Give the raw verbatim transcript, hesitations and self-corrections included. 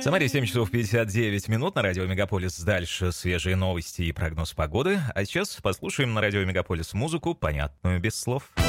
Самаре семь часов пятьдесят девять минут, на радио Мегаполис. Дальше свежие новости и прогноз погоды. А сейчас послушаем на радио Мегаполис музыку, понятную без слов.